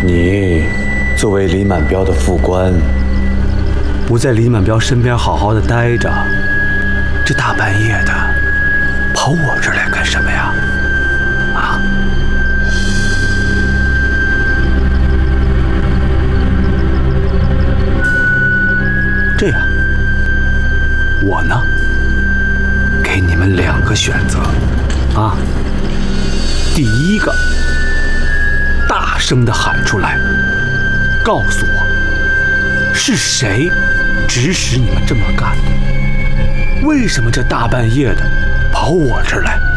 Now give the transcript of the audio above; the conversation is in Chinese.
你作为李满彪的副官， 不在李满彪身边好好的待着，这大半夜的跑我这儿来干什么呀？啊？这样，我呢，给你们2个选择啊。第一个，大声地喊出来，告诉我是谁指使你们这么干的？为什么这大半夜的跑我这儿来？